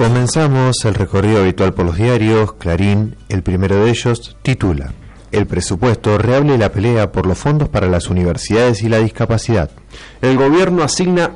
Comenzamos el recorrido habitual por los diarios. Clarín, el primero de ellos, titula: El presupuesto reabre la pelea por los fondos para las universidades y la discapacidad. El gobierno asigna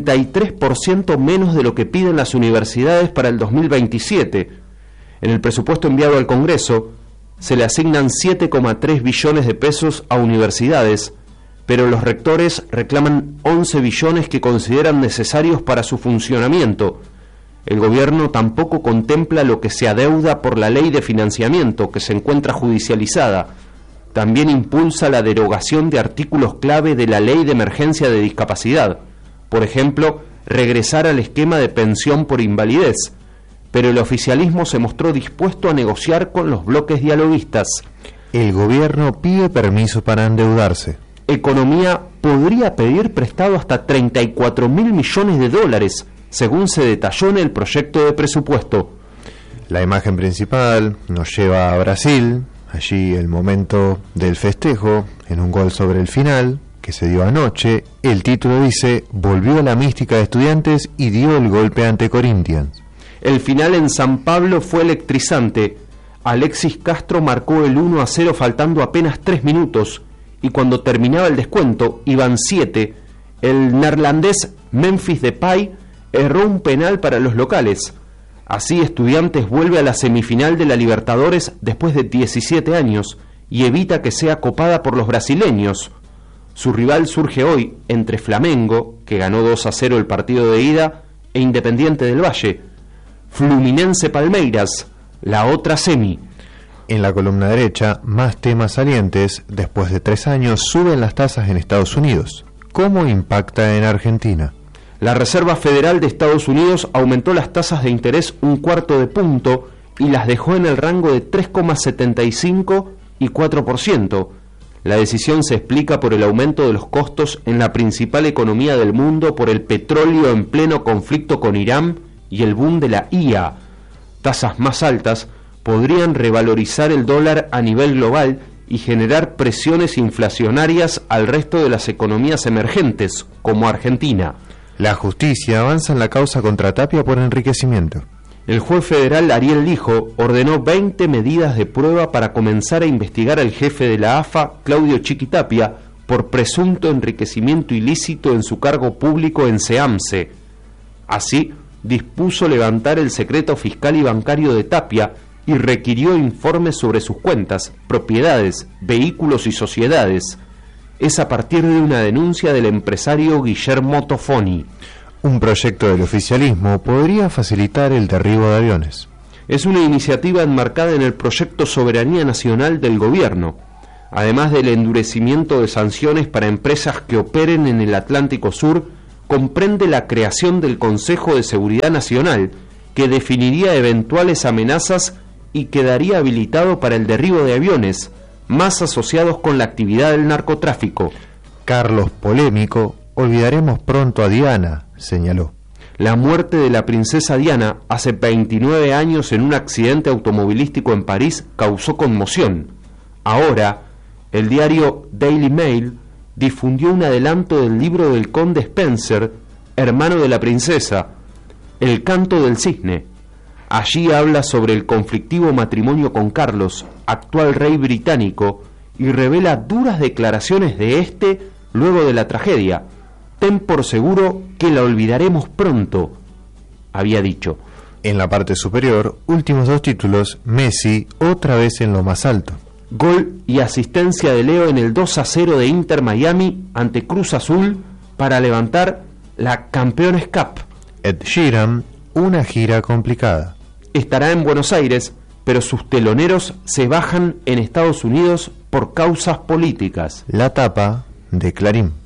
33% menos de lo que piden las universidades para el 2027. En el presupuesto enviado al Congreso se le asignan 7,3 billones de pesos a universidades, pero los rectores reclaman 11 billones que consideran necesarios para su funcionamiento. El gobierno tampoco contempla lo que se adeuda por la ley de financiamiento, que se encuentra judicializada. También impulsa la derogación de artículos clave de la ley de emergencia de discapacidad. Por ejemplo, regresar al esquema de pensión por invalidez. Pero el oficialismo se mostró dispuesto a negociar con los bloques dialoguistas. El gobierno pide permiso para endeudarse. Economía podría pedir prestado hasta 34.000 millones de dólares, según se detalló en el proyecto de presupuesto. La imagen principal nos lleva a Brasil, allí el momento del festejo, en un gol sobre el final, que se dio anoche. El título dice: volvió la mística de Estudiantes y dio el golpe ante Corinthians. El final en San Pablo fue electrizante. Alexis Castro marcó el 1-0 faltando apenas 3 minutos, y cuando terminaba el descuento, iban 7, el neerlandés Memphis Depay erró un penal para los locales. Así Estudiantes vuelve a la semifinal de la Libertadores después de 17 años y evita que sea copada por los brasileños. Su rival surge hoy entre Flamengo, que ganó 2-0 el partido de ida, e Independiente del Valle. Fluminense Palmeiras, la otra semi. En la columna derecha, más temas salientes. Después de 3 años suben las tasas en Estados Unidos. ¿Cómo impacta en Argentina? La Reserva Federal de Estados Unidos aumentó las tasas de interés 1/4 punto y las dejó en el rango de 3,75 y 4%. La decisión se explica por el aumento de los costos en la principal economía del mundo por el petróleo en pleno conflicto con Irán y el boom de la IA. Tasas más altas podrían revalorizar el dólar a nivel global y generar presiones inflacionarias al resto de las economías emergentes, como Argentina. La justicia avanza en la causa contra Tapia por enriquecimiento. El juez federal Ariel Lijo ordenó 20 medidas de prueba para comenzar a investigar al jefe de la AFA, Claudio Chiqui Tapia, por presunto enriquecimiento ilícito en su cargo público en SEAMSE. Así, dispuso levantar el secreto fiscal y bancario de Tapia y requirió informes sobre sus cuentas, propiedades, vehículos y sociedades. Es a partir de una denuncia del empresario Guillermo Tofoni. Un proyecto del oficialismo podría facilitar el derribo de aviones. Es una iniciativa enmarcada en el proyecto Soberanía Nacional del gobierno. Además del endurecimiento de sanciones para empresas que operen en el Atlántico Sur, comprende la creación del Consejo de Seguridad Nacional, que definiría eventuales amenazas y quedaría habilitado para el derribo de aviones, más asociados con la actividad del narcotráfico. Carlos polémico: olvidaremos pronto a Diana, señaló. La muerte de la princesa Diana hace 29 años en un accidente automovilístico en París causó conmoción. Ahora, el diario Daily Mail difundió un adelanto del libro del conde Spencer, hermano de la princesa, El canto del cisne. Allí habla sobre el conflictivo matrimonio con Carlos, actual rey británico, y revela duras declaraciones de este luego de la tragedia. Ten por seguro que la olvidaremos pronto, había dicho. En la parte superior, últimos 2 títulos: Messi otra vez en lo más alto. Gol y asistencia de Leo en el 2-0 de Inter Miami ante Cruz Azul para levantar la Campeones Cup. Ed Sheeran, una gira complicada. Estará en Buenos Aires, pero sus teloneros se bajan en Estados Unidos por causas políticas. La tapa de Clarín.